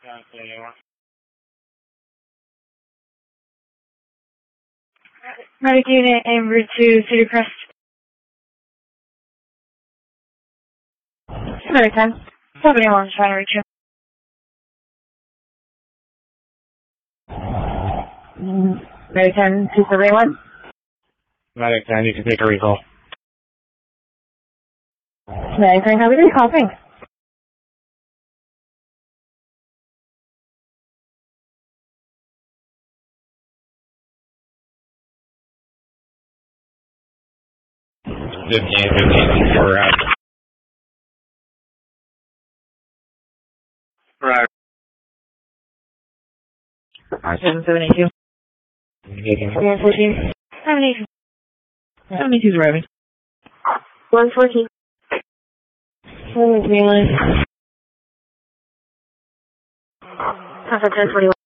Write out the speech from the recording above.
Medic unit en route to Cedar Crest. Medic 10. 71 is trying to reach you. Medic 10, 271. Medic 10, you can take a recall. Medic 10, copy, recall, thanks. We're out. Right. 772. 114. 72. 72 is arriving. 114. 1 line. Alpha 1041.